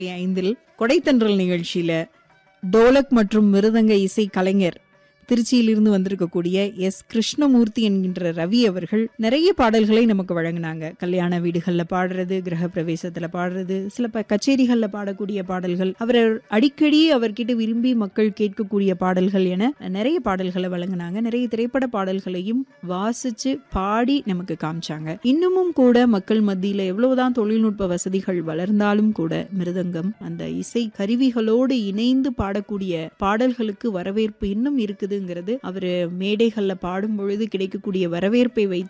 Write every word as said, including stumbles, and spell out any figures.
ஐந்தில் கொடைத்தன்றல் நிகழ்ச்சியில டோலக் மற்றும் மிருதங்க இசை கலைஞர் திருச்சியிலிருந்து வந்திருக்கக்கூடிய எஸ் கிருஷ்ணமூர்த்தி என்கின்ற ரவி அவர்கள் நிறைய பாடல்களை நமக்கு வழங்கினாங்க. கல்யாண வீடுகள்ல பாடுறது, கிரக பிரவேசத்துல பாடுறது, சில ப கச்சேரிகள்ல பாடக்கூடிய பாடல்கள், அவர் அடிக்கடி அவர்கிட்ட விரும்பி மக்கள் கேட்கக்கூடிய பாடல்கள் என நிறைய பாடல்களை வழங்கினாங்க. நிறைய திரைப்பட பாடல்களையும் வாசிச்சு பாடி நமக்கு காமிச்சாங்க. இன்னமும் கூட மக்கள் மத்தியில எவ்வளவுதான் தொழில்நுட்ப வசதிகள் வளர்ந்தாலும் கூட மிருதங்கம் அந்த இசை கருவிகளோடு இணைந்து பாடக்கூடிய பாடல்களுக்கு வரவேற்பு இன்னும் இருக்குது. அவரு மேடைகள்ல பாடும் பொழுது கிடைக்கக்கூடிய வரவேற்பை வைத்து